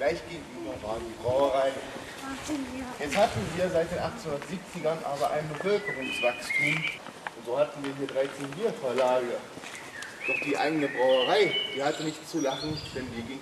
Gleich gegenüber waren die Brauereien. Jetzt hatten wir seit den 1870ern aber ein Bevölkerungswachstum. Und so hatten wir hier 13 Bierverlage. Doch die eigene Brauerei, die hatte nicht zu lachen, denn die ging